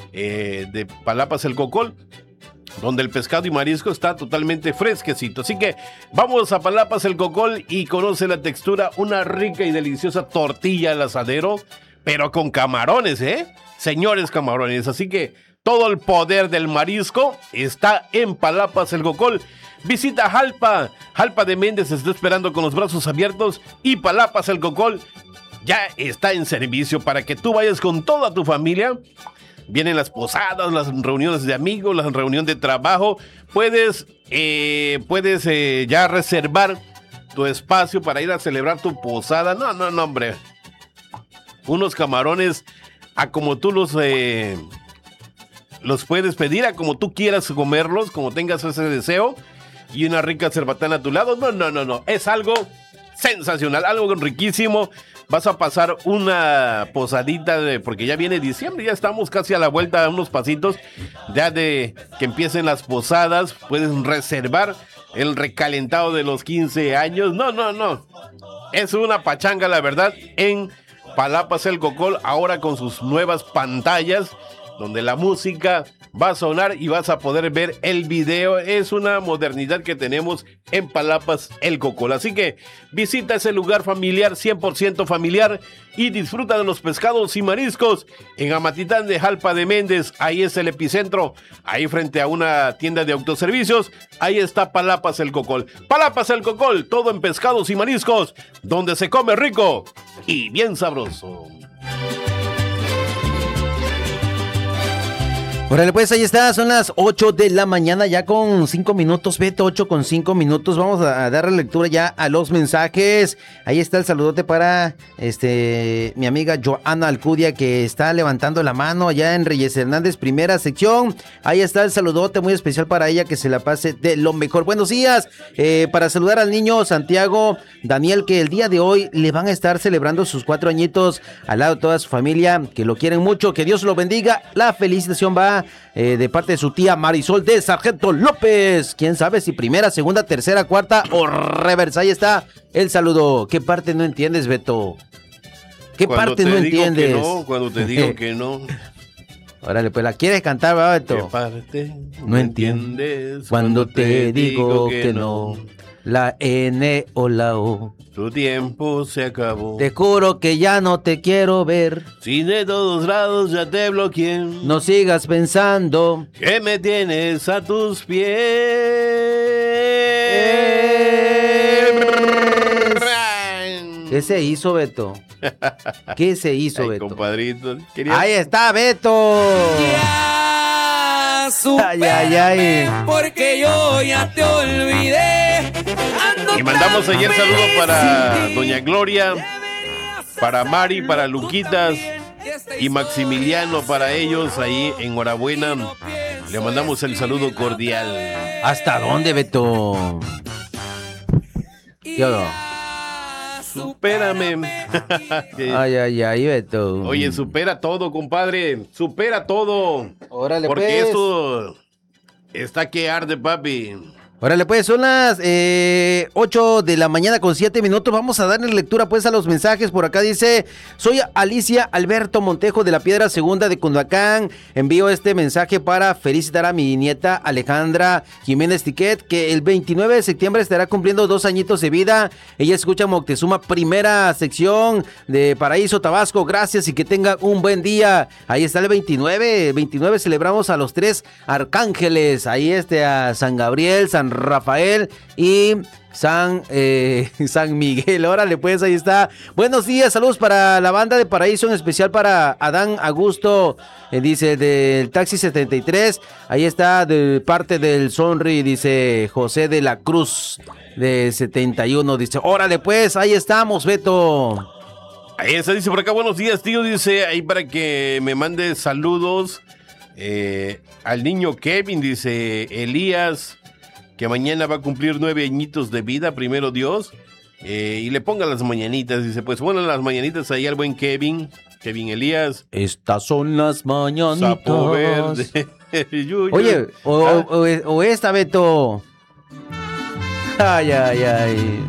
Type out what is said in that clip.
de Palapas El Cocol, donde el pescado y marisco está totalmente fresquecito. Así que vamos a Palapas El Cocol y conoce la textura, una rica y deliciosa tortilla al asadero, pero con camarones, señores camarones. Así que todo el poder del marisco está en Palapas El Cocol. Visita Jalpa de Méndez está esperando con los brazos abiertos, y Palapas El Cocol ya está en servicio para que tú vayas con toda tu familia. Vienen las posadas, las reuniones de amigos, la reunión de trabajo. Puedes ya reservar tu espacio para ir a celebrar tu posada. No, hombre. Unos camarones a como tú los puedes pedir, a como tú quieras comerlos, como tengas ese deseo. Y una rica cerbatana a tu lado. No. Es algo sensacional, algo riquísimo. Vas a pasar una posadita, porque ya viene diciembre, ya estamos casi a la vuelta, a unos pasitos ya de que empiecen las posadas. Puedes reservar el recalentado de los 15 años. No. Es una pachanga, la verdad, en Palapas El Cocol, ahora con sus nuevas pantallas, donde la música va a sonar y vas a poder ver el video. Es una modernidad que tenemos en Palapas El Cocol. Así que visita ese lugar familiar, 100% familiar, y disfruta de los pescados y mariscos en Amatitán de Jalpa de Méndez. Ahí es el epicentro, ahí frente a una tienda de autoservicios. Ahí está Palapas El Cocol. Palapas El Cocol, todo en pescados y mariscos, donde se come rico y bien sabroso. Órale, pues ahí está, son las 8 de la mañana, ya con 5 minutos, Beto, 8 con 5 minutos. Vamos a darle lectura ya a los mensajes. Ahí está el saludote para mi amiga Joana Alcudia, que está levantando la mano allá en Reyes Hernández, primera sección. Ahí está el saludote muy especial para ella, que se la pase de lo mejor. Buenos días, para saludar al niño Santiago Daniel, que el día de hoy le van a estar celebrando sus 4 añitos al lado de toda su familia, que lo quieren mucho, que Dios lo bendiga. La felicitación va de parte de su tía Marisol de Sargento López. Quién sabe si primera, segunda, tercera, cuarta o reversa. Ahí está el saludo. ¿Qué parte no entiendes, Beto? ¿Qué parte no entiendes? Cuando te digo que no. Órale, pues la quieres cantar, ¿verdad, Beto? ¿Qué parte no entiendes cuando te digo que no? La N o la O. Tu tiempo se acabó. Te juro que ya no te quiero ver. Si de todos lados ya te bloqueé. No sigas pensando que me tienes a tus pies. ¿Qué se hizo, Beto? ¿Qué se hizo, Beto? Compadrito. Ahí está, Beto. Ay. Porque yo ya te olvidé. Y mandamos ayer saludo para Doña Gloria, para Mari, para Luquitas y Maximiliano, para ellos ahí, enhorabuena. Le mandamos el saludo cordial. ¿Hasta dónde, Beto? Yo. Supérame. Ay, Beto. Oye, supera todo, compadre. Supera todo. Órale, porque pues. esto está que arde, papi. Órale, pues, son las 8 de la mañana con 7 minutos. Vamos a darle lectura, pues, a los mensajes. Por acá dice, soy Alicia Alberto Montejo de la Piedra Segunda de Cundacán. Envío este mensaje para felicitar a mi nieta Alejandra Jiménez Tiquet, que el 29 de septiembre estará cumpliendo 2 añitos de vida. Ella escucha Moctezuma, primera sección de Paraíso, Tabasco. Gracias y que tenga un buen día. Ahí está el 29 celebramos a los 3 arcángeles. Ahí a San Gabriel, San Rafael y San Miguel. Órale, pues, ahí está. Buenos días, saludos para la banda de Paraíso, en especial para Adán Augusto, dice, del Taxi 73. Ahí está, de parte del Sonri, dice José de la Cruz, de 71. Dice, órale, pues, ahí estamos, Beto. Ahí está, dice por acá, buenos días, tío. Dice, ahí para que me mande saludos al niño Kevin, dice Elías, que mañana va a cumplir 9 añitos de vida, primero Dios, y le ponga las mañanitas. Dice, pues bueno, las mañanitas ahí al buen Kevin Elías. Estas son las mañanitas. Sapo verde. Oye, o esta, Beto. Ay.